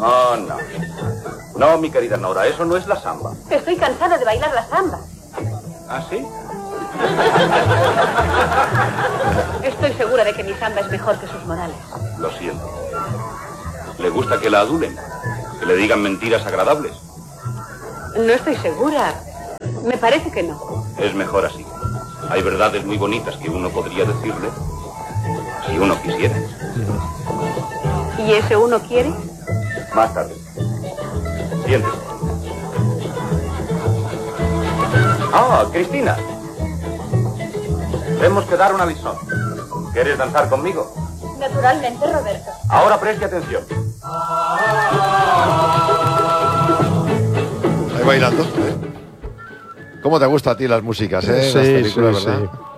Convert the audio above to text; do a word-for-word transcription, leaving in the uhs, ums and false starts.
Oh, no. No, mi querida Nora, eso no es la samba. Estoy cansada de bailar la samba. ¿Ah, sí? Estoy segura de que mi samba es mejor que sus morales. Lo siento. ¿Le gusta que la adulen? ¿Que le digan mentiras agradables? No estoy segura. Me parece que no. Es mejor así. Hay verdades muy bonitas que uno podría decirle si uno quisiera. ¿Y ese uno quiere? Más tarde. Siéntese. Ah, Cristina. Tenemos que dar una lición. ¿Quieres danzar conmigo? Naturalmente, Roberto. Ahora preste atención. Ahí bailando, ¿eh? ¿Cómo te gustan a ti las músicas, eh? Sí, las películas, sí, ¿verdad? sí.